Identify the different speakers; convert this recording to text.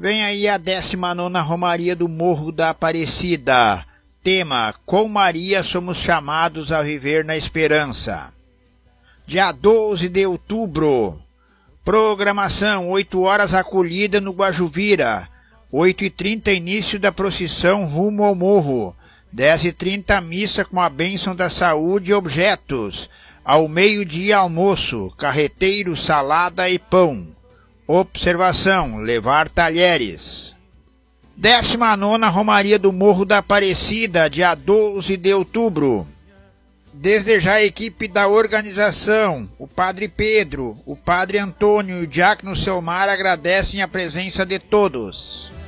Speaker 1: Vem aí a 19ª Romaria do Morro da Aparecida. Tema: com Maria somos chamados a viver na esperança. Dia 12 de outubro. Programação: 8 horas acolhida no Guajuvira. 8h30 início da procissão rumo ao morro. 10h30 missa com a bênção da saúde e objetos. Ao meio-dia almoço, carreteiro, salada e pão. Observação: levar talheres. 19ª Romaria do Morro da Aparecida, dia 12 de outubro. Desde já a equipe da organização, o Padre Pedro, o Padre Antônio e o Diácono Selmar agradecem a presença de todos.